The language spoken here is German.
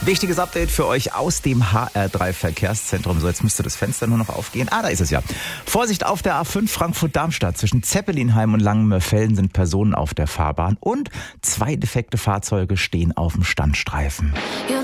Wichtiges Update für euch aus dem HR3 Verkehrszentrum. So, jetzt müsste das Fenster nur noch aufgehen. Da ist es ja. Vorsicht auf der A5 Frankfurt-Darmstadt. Zwischen Zeppelinheim und Langenmörfelden sind Personen auf der Fahrbahn und 2 defekte Fahrzeuge stehen auf dem Standstreifen.